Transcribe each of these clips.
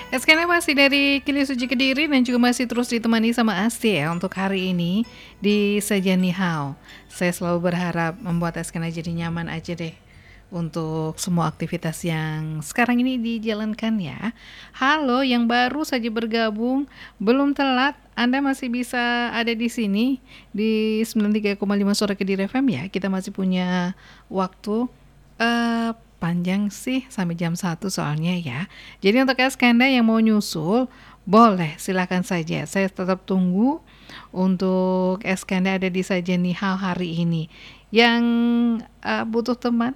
Sekarang masih dari Kili Suci Kediri dan juga masih terus ditemani sama Asti ya untuk hari ini di Sajian Nihao. Saya selalu berharap membuat Eskena jadi nyaman aja deh untuk semua aktivitas yang sekarang ini dijalankan ya. Halo yang baru saja bergabung, belum telat, Anda masih bisa ada di sini di 93,5 Sore Kediri FM ya. Kita masih punya waktu panjang sih sampai jam 1 soalnya ya. Jadi untuk Eskanda yang mau nyusul, boleh silakan saja. Saya tetap tunggu untuk Eskanda ada di Sajian Nihal hari ini. Yang butuh teman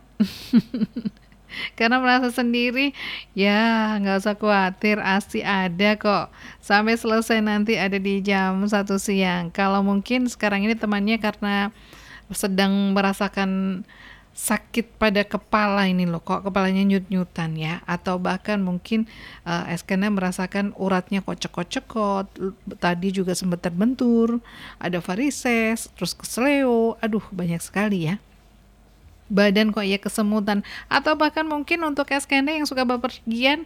karena merasa sendiri, ya nggak usah khawatir, Asti ada kok. Sampai selesai nanti ada di jam 1 siang. Kalau mungkin sekarang ini temannya karena sedang merasakan sakit pada kepala ini loh, kok kepalanya nyut-nyutan ya, atau bahkan mungkin Eskena merasakan uratnya kok cekot-cekot, tadi juga sempat terbentur, ada varises, terus kesleo, aduh banyak sekali ya. Badan kok ya kesemutan, atau bahkan mungkin untuk Eskena yang suka bepergian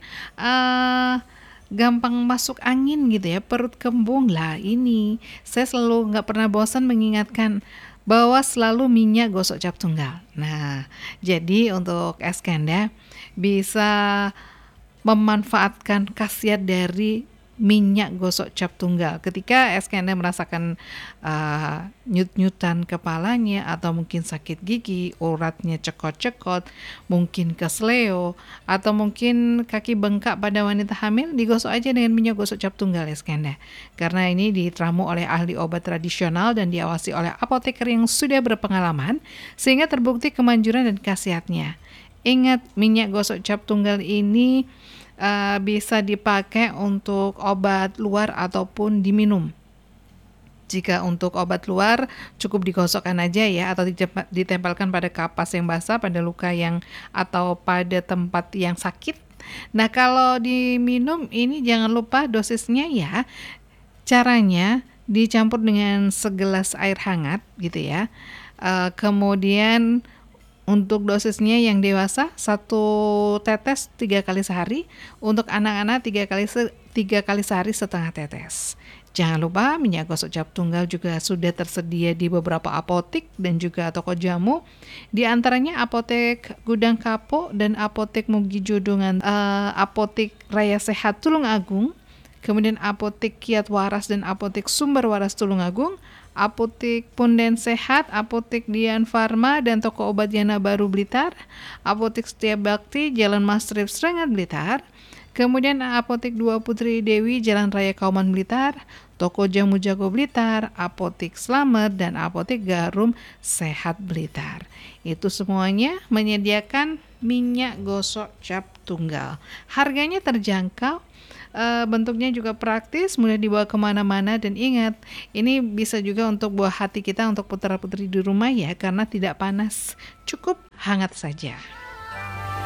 gampang masuk angin gitu ya, perut kembung lah. Ini saya selalu nggak pernah bosan mengingatkan bahwa selalu minyak gosok cap tunggal. Nah, jadi untuk Eskanda bisa memanfaatkan khasiat dari minyak gosok cap tunggal. Ketika Eskanda merasakan nyut-nyutan kepalanya atau mungkin sakit gigi, uratnya cekot-cekot, mungkin kesleo, atau mungkin kaki bengkak pada wanita hamil, digosok aja dengan minyak gosok cap tunggal Eskanda. Karena ini diteramu oleh ahli obat tradisional dan diawasi oleh apoteker yang sudah berpengalaman, sehingga terbukti kemanjuran dan khasiatnya. Ingat, minyak gosok cap tunggal ini bisa dipakai untuk obat luar ataupun diminum. Jika untuk obat luar cukup digosokkan aja ya, atau ditempelkan pada kapas yang basah, pada luka yang atau pada tempat yang sakit. Nah, kalau diminum ini jangan lupa dosisnya ya. Caranya dicampur dengan segelas air hangat gitu ya. Kemudian untuk dosisnya yang dewasa 1 tetes 3 kali sehari, untuk anak-anak 3 kali sehari setengah tetes. Jangan lupa minyak gosok cap tunggal juga sudah tersedia di beberapa apotek dan juga toko jamu. Di antaranya Apotek Gudang Kapo dan Apotek Mugi Jodongan, Apotek Raya Sehat Tulungagung, kemudian Apotek Kiat Waras dan Apotek Sumber Waras Tulungagung, Apotek Punden Sehat, Apotek Dian Farma dan Toko Obat Yana Baru Blitar, Apotek Setia Bakti, Jalan Mastrip Srengat Blitar, kemudian Apotek Dua Putri Dewi, Jalan Raya Kauman Blitar, Toko Jamu Jago Blitar, Apotek Slamet, dan Apotek Garum Sehat Blitar. Itu semuanya menyediakan minyak gosok cap tunggal. Harganya terjangkau, bentuknya juga praktis, mudah dibawa kemana-mana, dan ingat, ini bisa juga untuk buah hati kita, untuk putra-putri di rumah ya, karena tidak panas, cukup hangat saja.